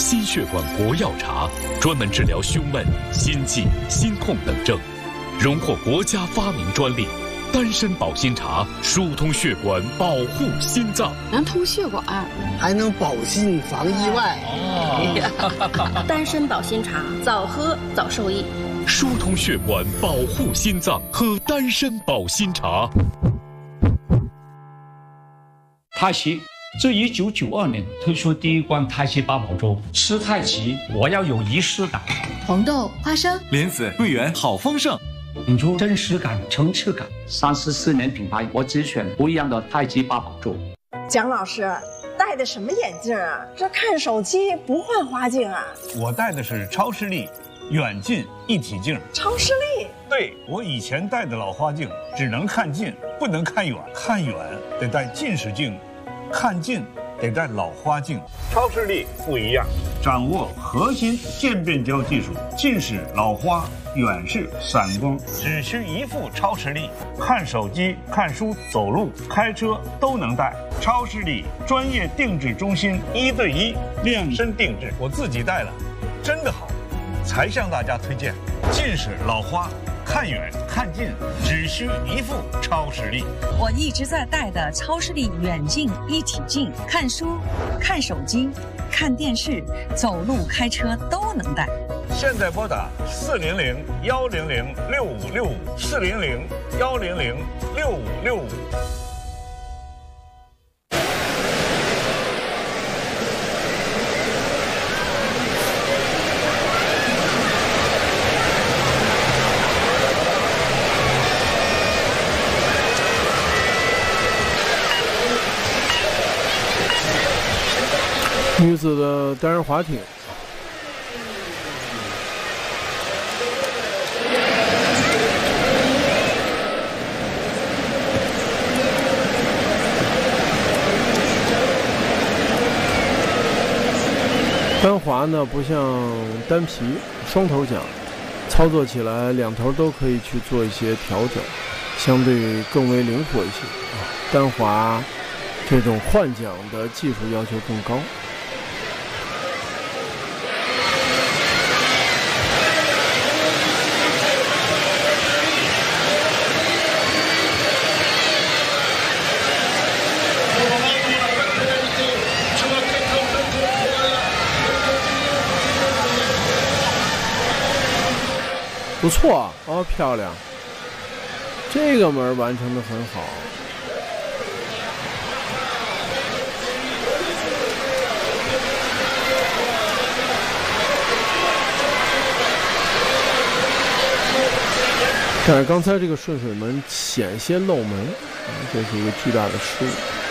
心血管国药茶，专门治疗胸闷、心悸、心痛等症，荣获国家发明专利。丹参保心茶疏通血管，保护心脏， 能通血管， 还能保心防意外。 丹参保心茶，早喝早受益。 疏通血管，保护心脏，喝丹参保心茶。 太极自1992年推出第一罐太极八宝粥，吃太极我要有仪式感。 红豆、花生、 莲子、桂圆，好丰盛。 引出真实感、层次感。34年品牌，我只选不一样的太极八宝粥。 蒋老师戴的什么眼镜啊？这看手机不换花镜啊？ 我戴的是超视力远近一体镜。 超视力？ 对，我以前戴的老花镜只能看近，不能看远，看远得戴近视镜，看近得戴老花镜。超视力不一样，掌握核心渐变焦技术，近视、老花、远视、散光，只需一副超视力，看手机、看书、走路、开车都能戴。超视力专业定制中心，1对1量身定制，我自己戴了，真的好，才向大家推荐。近视、老花，看远看近只需一副超视力。 我一直在戴的超视力远近一体镜，看书、看手机、看电视、走路、开车都能戴。 现在拨打400-100-6565，400-100-6565。 女子的单人滑艇，单滑呢不像单皮双头桨，操作起来两头都可以去做一些调整，相对更为灵活一些。单滑这种换桨的技术要求更高。不错哦，漂亮，这个门完成的很好。但是刚才这个顺水门险些漏门，这是一个巨大的失误。